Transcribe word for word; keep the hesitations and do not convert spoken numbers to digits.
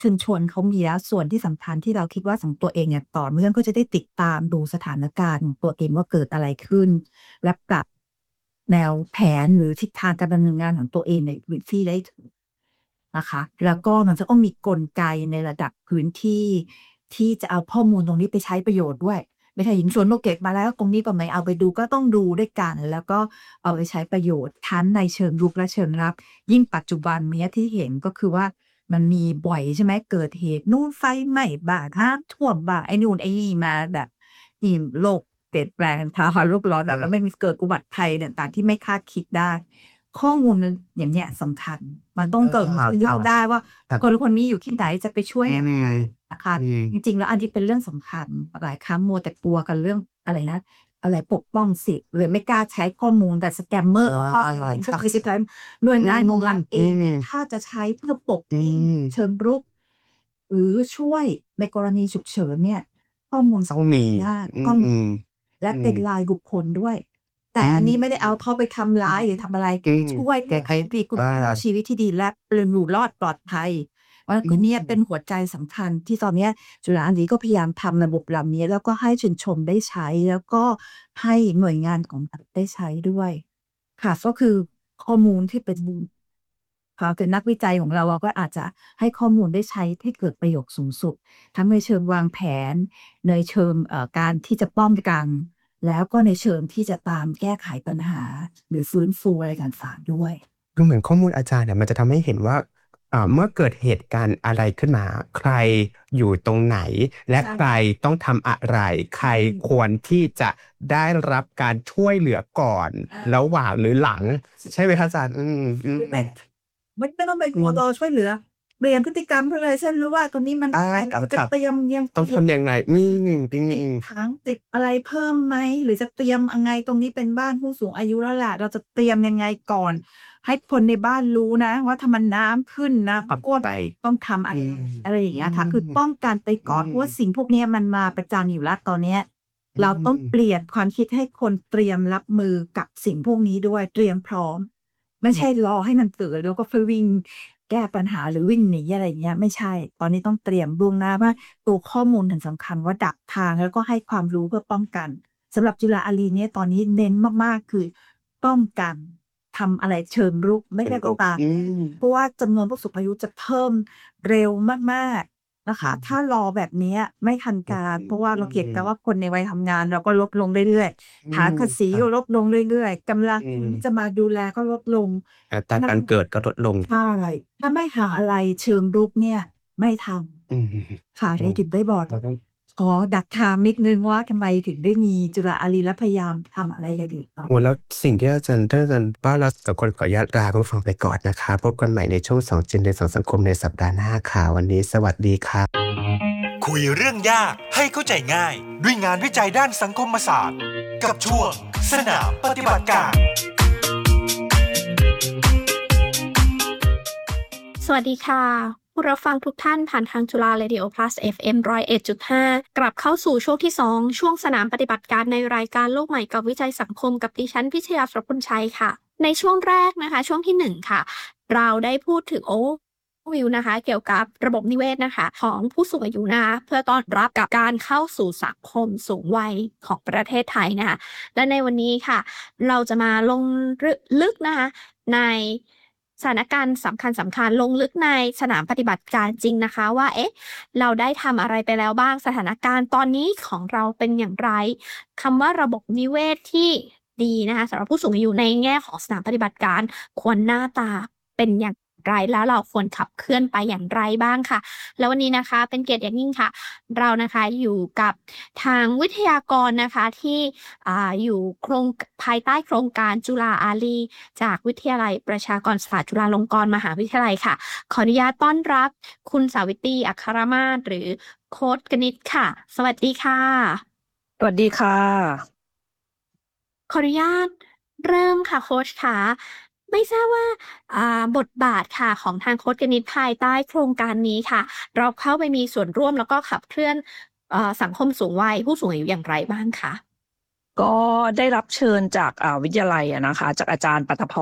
ชุมชนเขามีแล้วส่วนที่สำคัญที่เราคิดว่าของตัวเองเนี่ยต่อเนื่องก็จะได้ติดตามดูสถานการณ์ของตัวเองว่าเกิดอะไรขึ้นและปรับแนวแผนหรือทิศทางการดำเนินงานของตัวเองในพื้นที่ได้ถูกนะคะแล้วก็มันจะต้องมีกลไกในระดับพื้นที่ที่จะเอาข้อมูลตรงนี้ไปใช้ประโยชน์ด้วยไม่ใช่หญิงชวนโลกเก็บมาแล้วตรงนี้ก็ไม่เอาไปดูก็ต้องดูด้วยกันแล้วก็เอาไปใช้ประโยชน์ทั้งในเชิงรุกและเชิงรับยิ่งปัจจุบันเนี้ยที่เห็นก็คือว่ามันมีบ่อยใช่ไหมเกิดเหตุนู่นไฟไหม้บ้านน้ำท่วมบ้านไอ้นู่นไอ้นี่มาแบบนี่โลกเปลี่ยนแปลงภาวะโลกร้อนแบบแล้วไม่มีเกิดอุบัติภัยต่างๆที่ไม่คาดคิดได้ข้อมูลอย่างเนี้ยสำคัญมันต้องเกิดเลือกได้ว่าคนคนนี้อยู่ที่ไหนจะไปช่วยนะคะจริงๆแล้วอันที่เป็นเรื่องสำคัญหลายครั้งมัวแต่กลัวกันเรื่องอะไรนะอะไรปกป้องสิทธิ์หรือไม่กล้าใช้ข้อมูลแต่สแกมเมอร์อะไรสักทีสุดท้ายหน่วยงานงานเองถ้าจะใช้เพื่อปกเชิงรุกหรือช่วยในกรณีฉุกเฉินเนี่ยข้อมูลต้องมีก็และเป็นรายบุคคลด้วยแต่อันนี้ไม่ได้เอาเขาไปทำร้ายหรือทำอะไรช่วยแก้ไขปีกุชีวิตที่ดีและอยู่รอดปลอดภัยว่าเนี่ยเป็นหัวใจสำคัญที่ตอนนี้จุฬาอันนี้ก็พยายามทำระบบลำนี้แล้วก็ให้ชุมชนได้ใช้แล้วก็ให้หน่วยงานของรัฐได้ใช้ด้วยค่ะก็คือข้อมูลที่เป็นค่ะคือนักวิจัยของเราก็อาจจะให้ข้อมูลได้ใช้ให้เกิดประโยชน์สูงสุดทั้งในเชิงวางแผนในเชิงการที่จะป้องกันแล้วก็ในเชิงที่จะตามแก้ไขปัญหาหรือฟื้นฟูอะไรต่างๆด้วยดูเหมือนข้อมูลอาจารย์เนี่ยมันจะทำให้เห็นว่าเมื่อเกิดเหตุการณ์อะไรขึ้นมาใครอยู่ตรงไหนและใครต้องทำอะไรใครควรที่จะได้รับการช่วยเหลือก่อนระหว่างหรือหลังใช่ไหมครับอาจารย์อืมไม่ต้องไปกลัวรอช่วยเหลือเปลี่ยนพฤติกรรมเพื่ออะไรเช่นรู้ว่าตรงนี้มันจะเตรียมยังต้องทำยังไงอืมจริงๆทั้งติดอะไรเพิ่มไหมหรือจะเตรียมยังไงตรงนี้เป็นบ้านผู้สูงอายุแล้วแหละเราจะเตรียมยังไงก่อนให้คนในบ้านรู้นะว่าถ้ามันน้ำขึ้นนะก็ต้องทำอะไรอะไรอย่างเงี้ยค่ะคือป้องกันไปก่อนเพราะว่าสิ่งพวกนี้มันมาประจำอยู่แล้วตอนเนี้ยเราต้องเปลี่ยนความคิดให้คนเตรียมรับมือกับสิ่งพวกนี้ด้วยเตรียมพร้อมไม่ใช่รอให้มันเกิดแล้วก็ไปวิ่งแก้ปัญหาหรือวิ่งหนีอะไรเงี้ยไม่ใช่ตอนนี้ต้องเตรียมล่วงหน้าว่าตัวข้อมูลถึงสำคัญว่าดักทางแล้วก็ให้ความรู้เพื่อป้องกันสำหรับจุฬาอารีเนี่ยตอนนี้เน้นมากๆคือป้องกันทำอะไรเชิงรุกไม่ได้ก็ตามเพราะว่าจำนวนผู้สูงอายุจะเพิ่มเร็วมากๆนะคะถ้ารอแบบนี้ไม่ทันการเพราะว่าเราเก็บกันว่าคนในวัยทำงานเราก็ลดลงเรื่อยๆฐานภาษีก็ลดลงเรื่อยๆกำลังจะมาดูแลก็ลดลงอัตราการเกิดก็ลดลงใช่ถ้าไม่หาอะไรเชิงรุกเนี่ยไม่ทำค่ะได้ถึงได้บอกขอดักทางนิดนึงว่าทำไมถึงได้มีจุฬาอารีและพยายามทำอะไรกันอีกโอ้แล้วสิ่งที่อาจารย์ท่านอาจารย์ว่าเราสองคนขออนุญาตลาผู้ฟังไปก่อนนะคะพบกันใหม่ในช่วงสองเจนในสองสังคมในสัปดาห์หน้าค่ะวันนี้สวัสดีค่ะคุยเรื่องยากให้เข้าใจง่ายด้วยงานวิจัยด้านสังคมศาสตร์กับช่วงสนามปฏิบัติการสวัสดีค่ะผู้รับฟังทุกท่านผ่านทางจุฬา Radio Plus เอฟ เอ็ม หนึ่งร้อยเอ็ดจุดห้า กลับเข้าสู่ช่วงที่สองช่วงสนามปฏิบัติการในรายการโลกใหม่กับวิจัยสังคมกับดิฉันพิชยา สรพุญชัยค่ะในช่วงแรกนะคะช่วงที่หนึ่งค่ะเราได้พูดถึงโอวิวนะคะเกี่ยวกับระบบนิเวศนะคะของผู้สูงอายุนะคะเพื่อต้อนรับกับการเข้าสู่สังคมสูงวัยของประเทศไทยนะคะและในวันนี้ค่ะเราจะมาลงลึกนะคะในสถานการณ์สำคัญสำคัญลงลึกในสนามปฏิบัติการจริงนะคะว่าเอ๊ะเราได้ทำอะไรไปแล้วบ้างสถานการณ์ตอนนี้ของเราเป็นอย่างไรคำว่าระบบนิเวศที่ดีนะคะสำหรับผู้สูงอายุในแง่ของสนามปฏิบัติการควรหน้าตาเป็นอย่างไรแล้วเราควรขับเคลื่อนไปอย่างไรบ้างค่ะแล้ววันนี้นะคะเป็นเกียรติอย่างยิ่งค่ะเรานะคะอยู่กับทางวิทยากรนะคะที่อ่าอยู่โครงภายใต้โครงการจุฬาอารีจากวิทยาลัยประชากรศาสตร์จุฬาลงกรณ์มหาวิทยาลัยค่ะขออนุญาตต้อนรับคุณสาวิตรีอัครมาศหรือโค้ชกนิษฐ์ค่ะสวัสดีค่ะสวัสดีค่ะขออนุญาตเริ่มค่ะโค้ชค่ะไม่ทราบว่าบทบาทค่ะของทางโค้ชกนิษฐ์ภายใต้โครงการนี้ค่ะเราเข้าไปมีส่วนร่วมแล้วก็ขับเคลื่อนสังคมสูงวัยผู้สูงอายุอย่างไรบ้างคะก็ได้รับเชิญจากวิทยาลัยนะคะจากอาจารย์ปัทภ